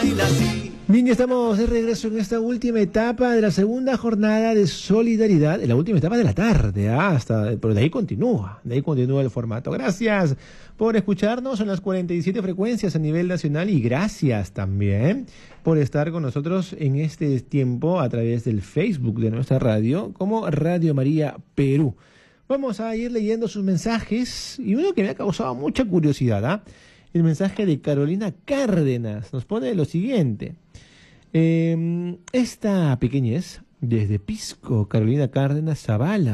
Bien, ya estamos de regreso en esta última etapa de la segunda jornada de solidaridad, en la última etapa de la tarde, pero de ahí continúa el formato. Gracias por escucharnos en las 47 frecuencias a nivel nacional y gracias también por estar con nosotros en este tiempo a través del Facebook de nuestra radio como Radio María Perú. Vamos a ir leyendo sus mensajes y uno que me ha causado mucha curiosidad, el mensaje de Carolina Cárdenas nos pone lo siguiente. Esta pequeñez, desde Pisco, Carolina Cárdenas Zavala.